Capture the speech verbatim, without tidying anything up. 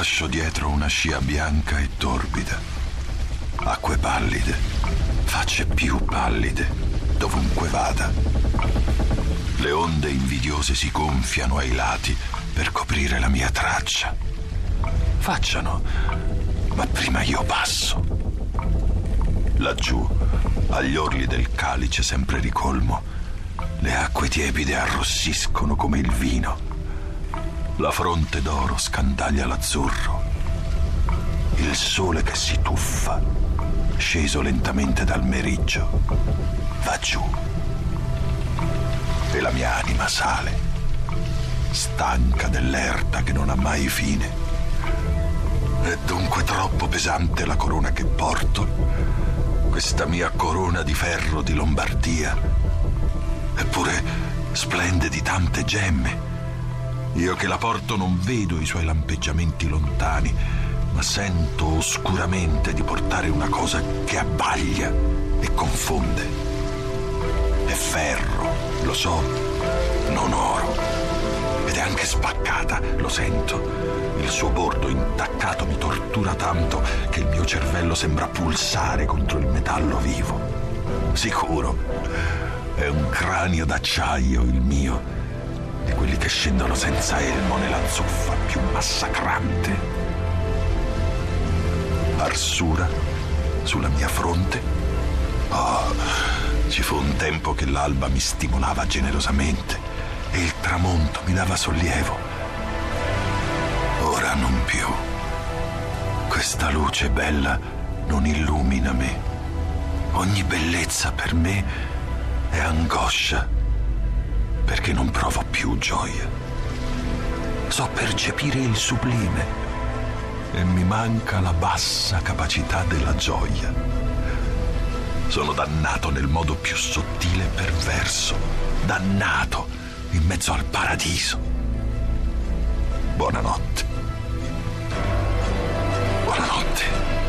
lascio dietro una scia bianca e torbida. Acque pallide, facce più pallide, dovunque vada. Le onde invidiose si gonfiano ai lati per coprire la mia traccia. Facciano, ma prima io passo. Laggiù, agli orli del calice sempre ricolmo, le acque tiepide arrossiscono come il vino. La fronte d'oro scandaglia l'azzurro. Il sole che si tuffa, sceso lentamente dal meriggio, va giù. E la mia anima sale, stanca dell'erta che non ha mai fine. È dunque troppo pesante la corona che porto, questa mia corona di ferro di Lombardia. Eppure splende di tante gemme. Io che la porto non vedo i suoi lampeggiamenti lontani, ma sento oscuramente di portare una cosa che abbaglia e confonde. È ferro, lo so, non oro. Ed è anche spaccata, lo sento. Il suo bordo intaccato mi tortura tanto che il mio cervello sembra pulsare contro il metallo vivo. Sicuro, è un cranio d'acciaio il mio, di quelli che scendono senza elmo nella zuffa più massacrante. Arsura sulla mia fronte. Oh, ci fu un tempo che l'alba mi stimolava generosamente e il tramonto mi dava sollievo. Ora non più. Questa luce bella non illumina me. Ogni bellezza per me è angoscia, perché non provo più gioia. So percepire il sublime e mi manca la bassa capacità della gioia. Sono dannato nel modo più sottile e perverso, dannato in mezzo al paradiso. Buonanotte. Buonanotte.